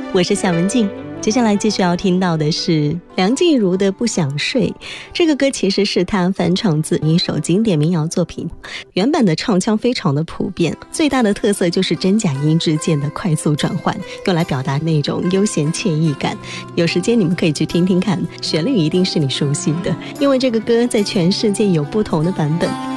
我是夏文静。接下来继续要听到的是梁静茹的《不想睡》。这个歌其实是她翻唱自一首经典民谣作品，原版的唱腔非常的普遍，最大的特色就是真假音之间的快速转换，用来表达那种悠闲惬意感。有时间你们可以去听听看，旋律一定是你熟悉的，因为这个歌在全世界有不同的版本。